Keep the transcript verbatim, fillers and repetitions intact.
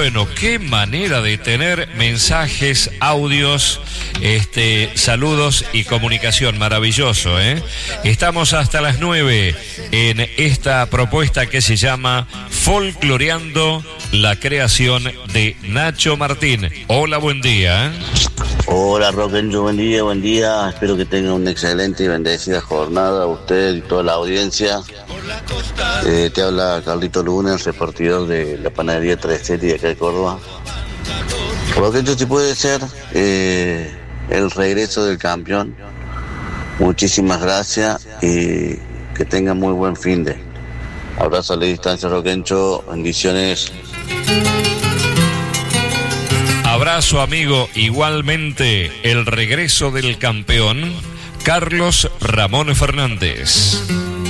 bueno, qué manera de tener mensajes, audios, este, saludos y comunicación. Maravilloso, ¿eh? Estamos hasta las nueve en esta propuesta que se llama Folcloreando la creación de Nacho Martín. Hola, buen día. Hola, Roquencho, buen día, buen día. Espero que tengan una excelente y bendecida jornada, usted y toda la audiencia. Eh, te habla Carlito Luna, el repartidor de la panadería Trescetti de acá de Córdoba. Roquencho, si puede ser eh, el regreso del campeón. Muchísimas gracias y que tengan muy buen fin de. Abrazo a la distancia, Roquencho, bendiciones. Abrazo, amigo. Igualmente, el regreso del campeón, Carlos Ramón Fernández.